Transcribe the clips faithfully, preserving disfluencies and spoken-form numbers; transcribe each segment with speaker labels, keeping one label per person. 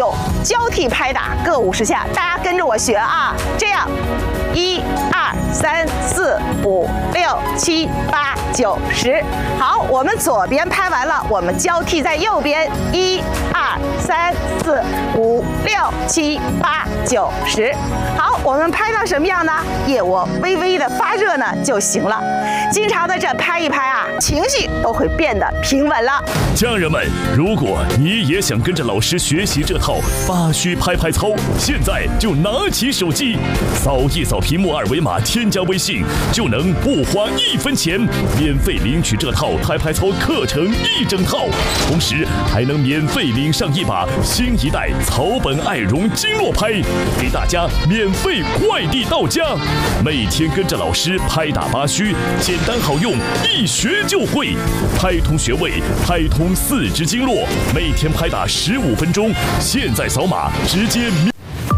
Speaker 1: 右交替拍打各五十下，大家跟着我学啊，这样，一、二、三、四、五、六、七、八、九、十。好，我们左边拍完了，我们交替在右边，一、二、三、四、五、六、七、八、九、十。好，我们拍到什么样呢？腋窝微微的发热呢就行了。经常的这拍一拍啊，情绪都会变得平稳了。
Speaker 2: 家人们，如果你也想跟着老师学习这套八虚拍拍操，现在就拿起手机，扫一扫屏幕二维码，添加微信，就能不花一分钱免费领取这套拍拍操课程一整套，同时还能免费领上一把新一代草本爱绒经络拍，给大家免费快递到家。每天跟着老师拍打八虚，简单好用，一学就会，拍通穴位，拍通四肢经络，每天拍打十五分钟。现在扫码直接免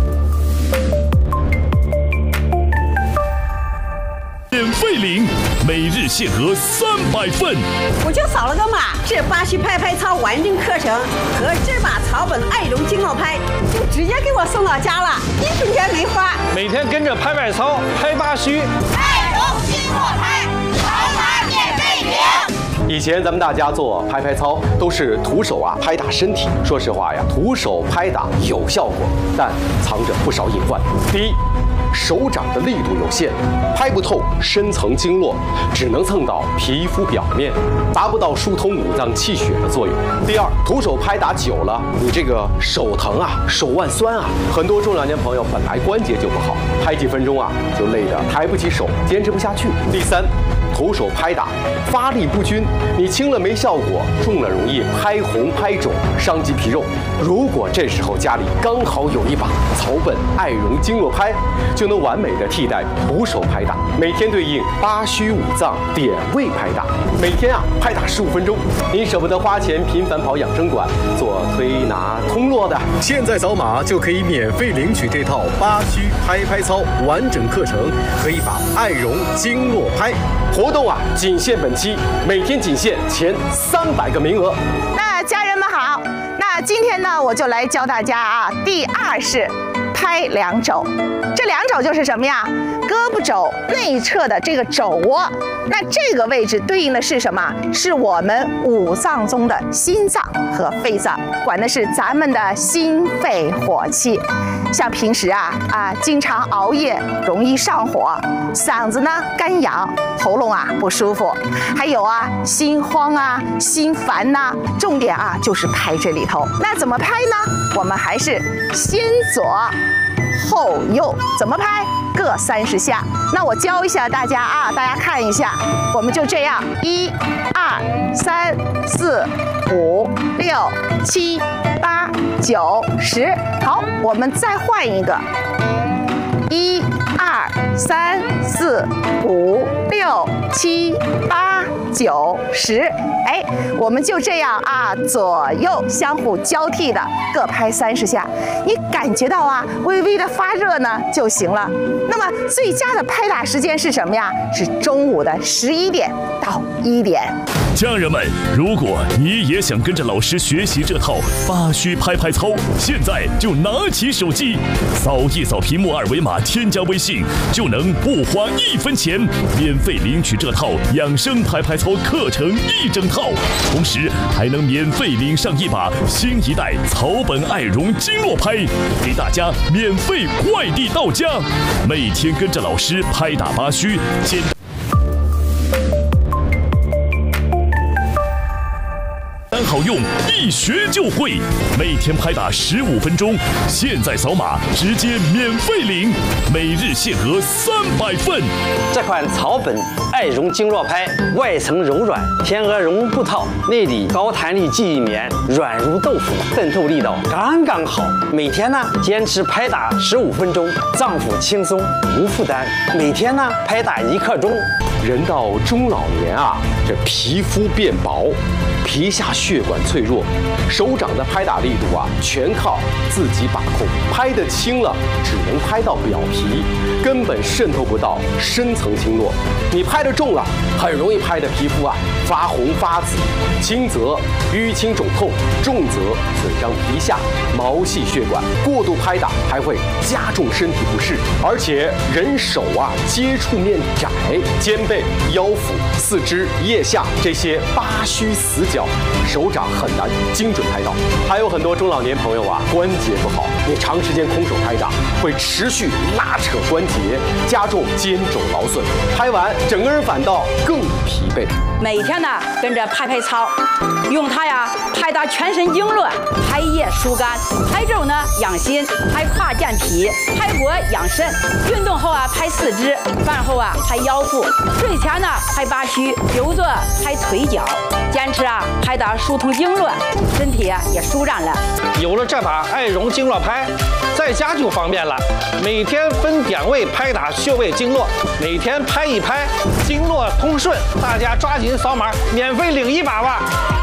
Speaker 2: 免费领，每日限额三百份。
Speaker 3: 我就扫了个码，这八虚拍拍操完整课程和这把草本爱绒经络拍就直接给我送到家了，一分钱没花。
Speaker 4: 每天跟着拍拍操，拍八虚，
Speaker 5: 爱绒经络拍，扫码免费领。
Speaker 6: 以前咱们大家做拍拍操都是徒手啊拍打身体，说实话呀，徒手拍打有效果，但藏着不少隐患。第一，手掌的力度有限，拍不透深层经络，只能蹭到皮肤表面，达不到疏通五脏气血的作用。第二，徒手拍打久了，你这个手疼啊，手腕酸啊，很多中老年朋友本来关节就不好，拍几分钟啊就累得抬不起手，坚持不下去。第三，徒手拍打发力不均，你轻了没效果，重了容易拍红拍肿，伤及皮肉。如果这时候家里刚好有一把草本爱绒经络拍，就能完美的替代徒手拍打，每天对应八虚五脏点位拍打，每天啊拍打十五分钟。您舍不得花钱频繁跑养生馆做推拿通络的，现在扫码就可以免费领取这套八虚拍拍操完整课程和一把爱绒经络拍。活动啊仅限本期，每天仅限前三百个名额。
Speaker 1: 那家人们好，那今天呢，我就来教大家啊，第二式拍两肘。这两肘就是什么呀？胳膊肘内侧的这个肘窝，那这个位置对应的是什么？是我们五脏中的心脏和肺脏，管的是咱们的心肺火气。像平时啊啊，经常熬夜，容易上火，嗓子呢干痒，喉咙啊不舒服，还有啊心慌啊、心烦呐、啊，重点啊就是拍这里头。那怎么拍呢？我们还是先左后右，怎么拍？各三十下。那我教一下大家啊，大家看一下，我们就这样，一、二、三、四、五、六、七、八、九、十。好，我们再换一个，一、二、三、四、五、六、七、八、九、十。哎，我们就这样啊，左右相互交替的各拍三十下，你感觉到啊微微的发热呢就行了。那么最佳的拍打时间是什么呀？是中午的十一点到一点。
Speaker 2: 家人们，如果你也想跟着老师学习这套八虚拍拍操，现在就拿起手机，扫一扫屏幕二维码，添加微信，就能不花一分钱免费领取这套养生拍拍操课程一整套，同时还能免费领上一把新一代草本爱绒经络拍，给大家免费快递到家。每天跟着老师拍打八虚，简单好用，一学就会，每天拍打十五分钟。现在扫码直接免费领，每日限额三百份。
Speaker 4: 这款草本爱绒经络拍，外层柔软，天鹅绒布套，内里高弹力记忆棉，软如豆腐，渗透力道刚刚好。每天呢坚持拍打十五分钟，脏腑轻松无负担。每天呢拍打一刻钟。
Speaker 6: 人到中老年啊，这皮肤变薄，皮下血管脆弱， 手掌的拍打力度啊，全靠自己把控。拍得轻了，只能拍到表皮，根本渗透不到深层经络。你拍得重了，很容易拍的皮肤啊发红发紫，轻则淤青肿痛，重则损伤皮下毛细血管。过度拍打还会加重身体不适，而且人手啊接触面窄，肩背、腰腹、四肢、腋下这些八虚死角，手掌很难精准拍到。还有很多中老年朋友啊关节不好，你长时间空手拍打会持续拉扯关节，加重肩肘劳损，拍完整个人反倒更疲惫。
Speaker 7: 每天呢跟着拍拍操，用它呀拍打全身经络，拍腋疏肝，拍肘呢养心，拍胯健脾，拍脖养肾。运动后啊拍四肢，饭后啊拍腰腹，睡前呢拍八虚，久坐拍腿脚。坚持啊拍打疏通经络，身体啊也舒展了。
Speaker 8: 有了这把爱容经络拍，在家就方便了，每天分点位拍打穴位经络，每天拍一拍，经络通顺，大家抓紧扫码，免费领一把吧。